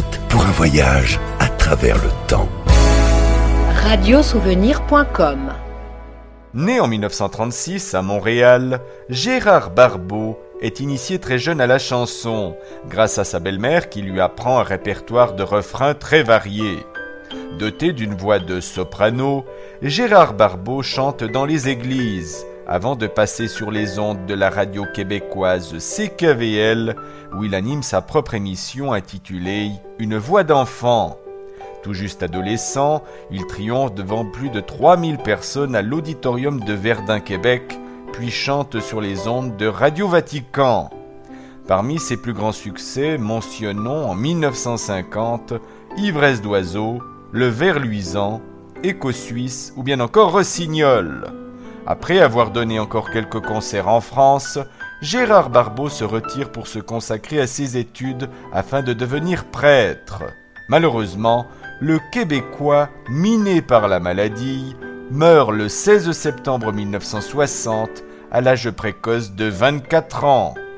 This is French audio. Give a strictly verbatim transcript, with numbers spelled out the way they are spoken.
route pour un voyage à travers le temps. radio souvenir point com. Né en dix-neuf cent trente-six à Montréal, Gérard Barbeau est initié très jeune à la chanson, grâce à sa belle-mère qui lui apprend un répertoire de refrains très variés. Doté d'une voix de soprano, Gérard Barbeau chante dans les églises, avant de passer sur les ondes de la radio québécoise C K V L, où il anime sa propre émission intitulée « Une voix d'enfant ». Tout juste adolescent, il triomphe devant plus de trois mille personnes à l'auditorium de Verdun, Québec, puis chante sur les ondes de Radio Vatican. Parmi ses plus grands succès, mentionnons en dix-neuf cent cinquante « Ivresse d'oiseau », « Le ver luisant »,« Écho suisse » ou bien encore « Rossignol ». Après avoir donné encore quelques concerts en France, Gérard Barbeau se retire pour se consacrer à ses études afin de devenir prêtre. Malheureusement, le Québécois, miné par la maladie, meurt le seize septembre mille neuf cent soixante à l'âge précoce de vingt-quatre ans.